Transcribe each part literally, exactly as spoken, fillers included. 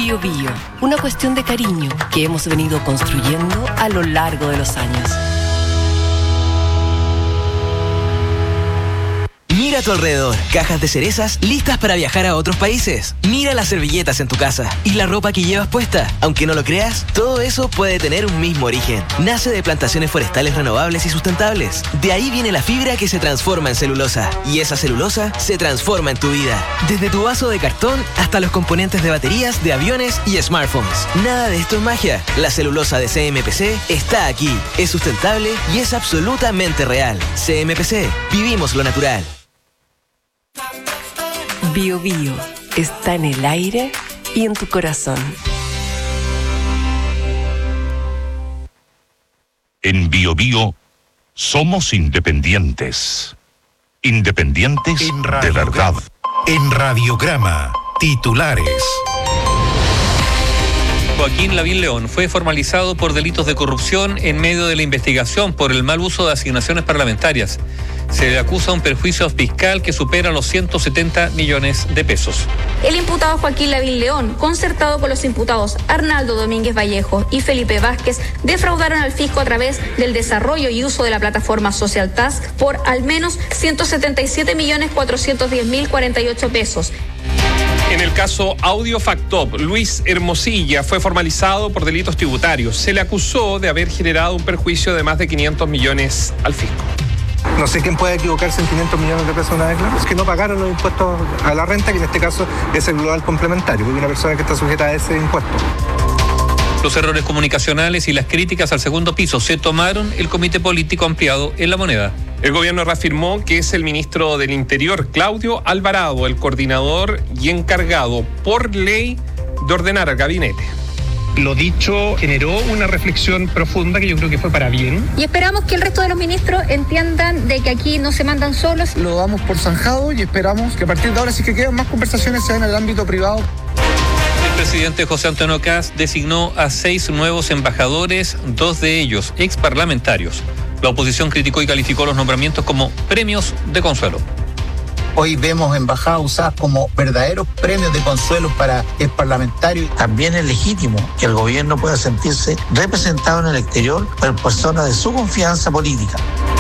Bio Bio, una cuestión de cariño que hemos venido construyendo a lo largo de los años. Mira a tu alrededor, cajas de cerezas listas para viajar a otros países. Mira las servilletas en tu casa y la ropa que llevas puesta. Aunque no lo creas, todo eso puede tener un mismo origen. Nace de plantaciones forestales renovables y sustentables. De ahí viene la fibra que se transforma en celulosa. Y esa celulosa se transforma en tu vida. Desde tu vaso de cartón hasta los componentes de baterías de aviones y smartphones. Nada de esto es magia. La celulosa de C M P C está aquí. Es sustentable y es absolutamente real. C M P C. Vivimos lo natural. Bio Bio está en el aire y en tu corazón. En Bio Bio somos independientes. Independientes de verdad. En Radiograma, titulares. Joaquín Lavín León fue formalizado por delitos de corrupción en medio de la investigación por el mal uso de asignaciones parlamentarias. Se le acusa un perjuicio fiscal que supera los ciento setenta millones de pesos. El imputado Joaquín Lavín León, concertado con los imputados Arnaldo Domínguez Vallejo y Felipe Vázquez, defraudaron al fisco a través del desarrollo y uso de la plataforma Social Task por al menos ciento setenta y siete millones cuatrocientos diez mil cuarenta y ocho pesos. En el caso Audio Factop, Luis Hermosilla fue formalizado por delitos tributarios. Se le acusó de haber generado un perjuicio de más de quinientos millones al fisco. No sé quién puede equivocarse en quinientos millones de pesos una vez más. Es que no pagaron los impuestos a la renta, que en este caso es el global complementario, porque una persona que está sujeta a ese impuesto. Los errores comunicacionales y las críticas al segundo piso se tomaron el comité político ampliado en La Moneda. El gobierno reafirmó que es el ministro del Interior, Claudio Alvarado, el coordinador y encargado por ley de ordenar al gabinete. Lo dicho generó una reflexión profunda que yo creo que fue para bien. Y esperamos que el resto de los ministros entiendan de que aquí no se mandan solos. Lo damos por zanjado y esperamos que a partir de ahora, si que quedan más conversaciones, sean en el ámbito privado. El presidente José Antonio Kast designó a seis nuevos embajadores, dos de ellos ex parlamentarios. La oposición criticó y calificó los nombramientos como premios de consuelo. Hoy vemos embajadas usadas como verdaderos premios de consuelo para el parlamentario. También es legítimo que el gobierno pueda sentirse representado en el exterior por personas de su confianza política.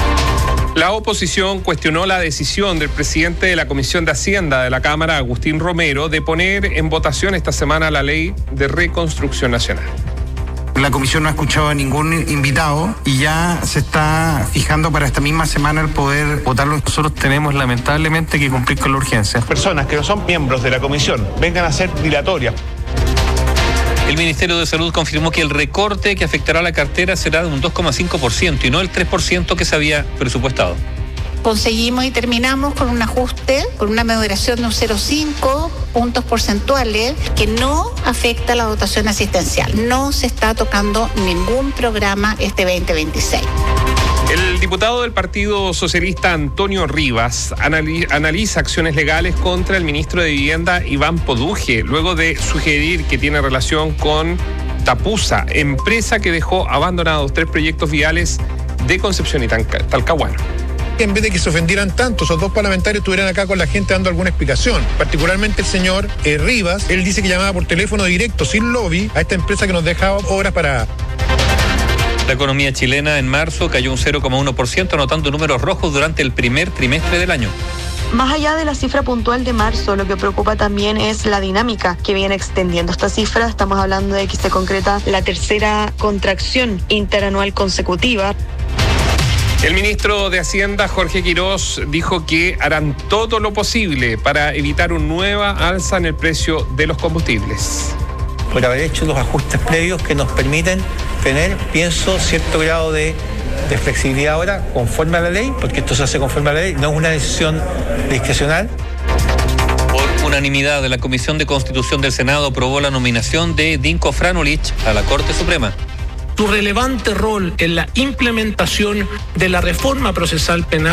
La oposición cuestionó la decisión del presidente de la Comisión de Hacienda de la Cámara, Agustín Romero, de poner en votación esta semana la Ley de Reconstrucción Nacional. La comisión no ha escuchado a ningún invitado y ya se está fijando para esta misma semana el poder votarlo. Nosotros tenemos lamentablemente que cumplir con la urgencia. Personas que no son miembros de la comisión vengan a ser dilatorias. El Ministerio de Salud confirmó que el recorte que afectará a la cartera será de un dos coma cinco por ciento y no el tres por ciento que se había presupuestado. Conseguimos y terminamos con un ajuste, con una moderación de un cero coma cinco puntos porcentuales que no afecta la dotación asistencial. No se está tocando ningún programa este veinte veintiséis. El diputado del Partido Socialista Antonio Rivas analiza acciones legales contra el ministro de Vivienda Iván Poduje, luego de sugerir que tiene relación con Tapusa, empresa que dejó abandonados tres proyectos viales de Concepción y Talcahuano. En vez de que se ofendieran tanto, esos dos parlamentarios estuvieran acá con la gente dando alguna explicación. Particularmente el señor eh, Rivas, él dice que llamaba por teléfono directo, sin lobby, a esta empresa que nos dejaba obras para... La economía chilena en marzo cayó un cero coma uno por ciento, anotando números rojos durante el primer trimestre del año. Más allá de la cifra puntual de marzo, lo que preocupa también es la dinámica que viene extendiendo esta cifra. Estamos hablando de que se concreta la tercera contracción interanual consecutiva. El ministro de Hacienda, Jorge Quirós, dijo que harán todo lo posible para evitar una nueva alza en el precio de los combustibles. Por haber hecho los ajustes previos que nos permiten tener, pienso, cierto grado de, de flexibilidad ahora, conforme a la ley, porque esto se hace conforme a la ley, no es una decisión discrecional. Por unanimidad, la Comisión de Constitución del Senado aprobó la nominación de Dinko Franulich a la Corte Suprema. Su relevante rol en la implementación de la reforma procesal penal